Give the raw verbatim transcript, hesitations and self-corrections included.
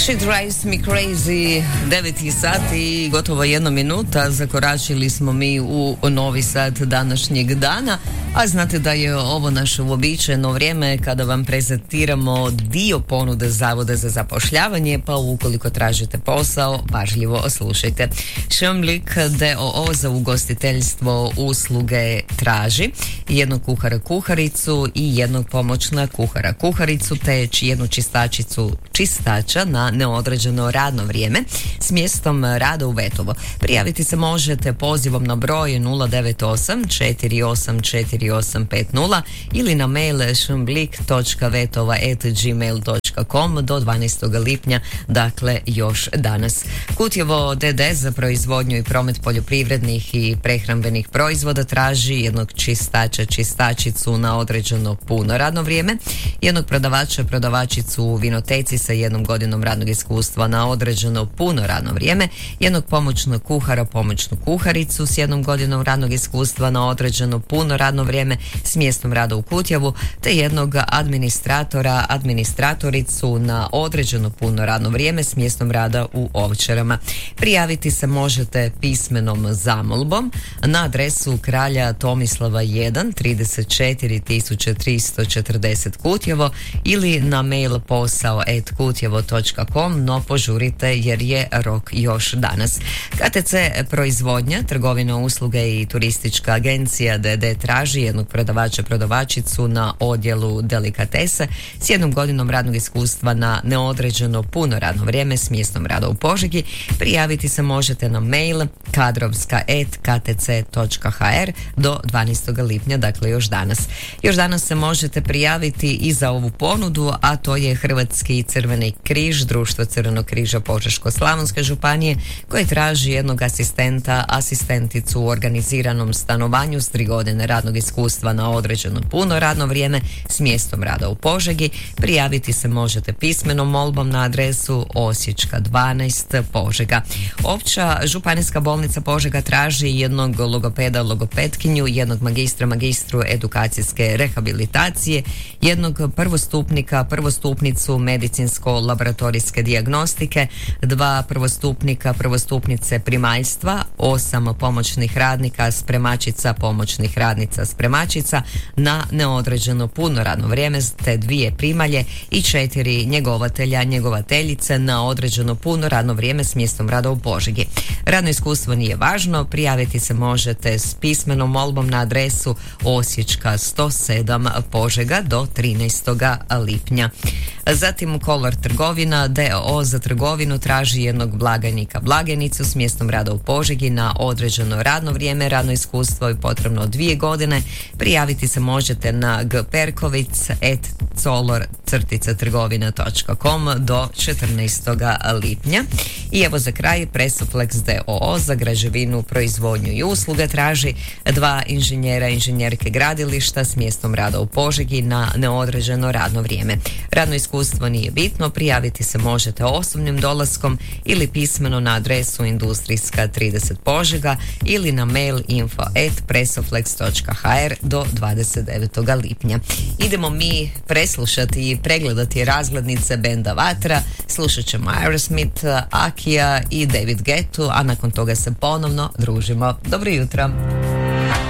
She drives me crazy, devet sati i gotovo jedna minuta, zakoračili smo mi u novi sat današnjeg dana, a znate da je ovo naše uobičajeno vrijeme kada vam prezentiramo dio ponude Zavoda za zapošljavanje, pa ukoliko tražite posao, pažljivo slušajte. Šumblik d o o za ugostiteljstvo usluge traži jednog kuhara kuharicu i jednog pomoćna kuhara kuharicu te jednu čistačicu čistača na neodređeno radno vrijeme s mjestom rada u Vetovo. Prijaviti se možete pozivom na broj nula devet osam četiri osam četiri osam pet nula ili na mail šumblik točka vetova at gmail točka com do dvanaestog lipnja, dakle još danas. Kutjevo d d za proizvodnju i promet poljoprivrednih i prehrambenih proizvoda traži jednog čistača čistačicu na određeno puno radno vrijeme, jednog prodavača prodavačicu u vinoteci sa jednom godinom radnog iskustva na određeno puno radno vrijeme, jednog pomoćnog kuhara pomoćnu kuharicu s jednom godinom radnog iskustva na određeno puno radno vrijeme s mjestom rada u Kutjevu, te jednog administratora administratoricu na određeno puno radno vrijeme s mjestom rada u Ovčarama. Prijaviti se možete pismenom zamolbom na adresu Kralja Tomislava jedan, trideset četiri tisuće tristo četrdeset Kutjevo ili na mail posao at kutjevo točka com, no požurite jer je rok još danas. K T C proizvodnja, trgovina usluge i turistička agencija d d traži jednog prodavača prodavačicu na odjelu delikatese s jednom godinom radnog iskustva na neodređeno puno radno vrijeme s mjestom rada u Požegi. Prijaviti se možete na mail kadrovska at k t c točka h r do dvanaestog lipnja, dakle još danas. Još danas se možete prijaviti i za ovu ponudu, a to je Hrvatski Crveni križ, Društvo Crvenog križa Požeško-slavonske županije, koje traži jednog asistenta, asistenticu u organiziranom stanovanju s tri godine radnog iskustva na određeno puno radno vrijeme s mjestom rada u Požegi. Prijaviti se možete pismenom molbom na adresu Osječka dvanaest Požega. Opća županijska bolnica Požega traži jednog logopeda logopetkinju, jednog magistra magistru edukacijske rehabilitacije, jednog prvostupnika prvostupnicu medicinsko-laboratorijske dijagnostike, dva prvostupnika prvostupnice primaljstva, osam pomoćnih radnika spremačica pomoćnih radnica spremačica na neodređeno puno radno vrijeme te dvije primalje i četiri njegovatelja njegovateljice na određeno puno radno vrijeme s mjestom rada u Požegi. Radno iskustvo nije važno, prijaviti se možete s pismenom molbom na adresu Osječka sto sedam Požega do trinaestog lipnja. Zatim Kolor trgovina d o o za trgovinu traži jednog blagajnika blagajnicu s mjestom rada u Požegi na određeno radno vrijeme, radno iskustvo je potrebno dvije godine. Prijaviti se možete na gperkovic at color trgovina točka com do četrnaestog lipnja. I evo za kraj Presoflex d o o za građevinu, proizvodnju i usluge traži dva inženjera inženjerke gradilišta s mjestom rada u Požegi na neodređeno radno vrijeme. Radno iskustvo nije bitno, prijaviti se možete osobnim dolaskom ili pismeno na adresu Industrijska trideset Požega ili na mail info at presoflex točka h r do dvadeset devetog lipnja. Idemo mi preslušati i pregledati razglednice benda Vatra, slušat ćemo Aerosmith, Akija i David Guettu, a nakon toga se ponovno družimo. Dobro jutro!